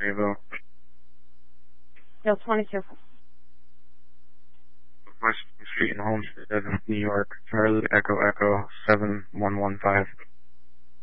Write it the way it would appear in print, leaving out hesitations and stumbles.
Greenville. Bill 22. West Street in Homestead, New York. Charlie Echo Echo 7115.